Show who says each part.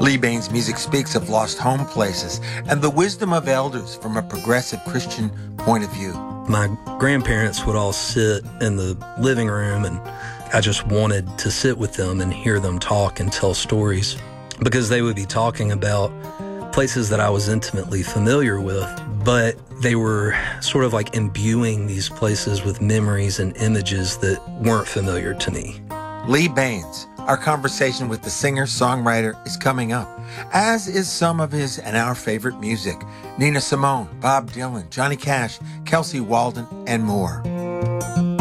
Speaker 1: Lee Bain's music speaks of lost home places and the wisdom of elders from a progressive Christian point of view.
Speaker 2: My grandparents would all sit in the living room, and I just wanted to sit with them and hear them talk and tell stories, because they would be talking about places that I was intimately familiar with, but they were sort of like imbuing these places with memories and images that weren't familiar to me.
Speaker 1: Lee Bains. Our conversation with the singer-songwriter is coming up, as is some of his and our favorite music: Nina Simone, Bob Dylan, Johnny Cash, Kelsey Walden, and more.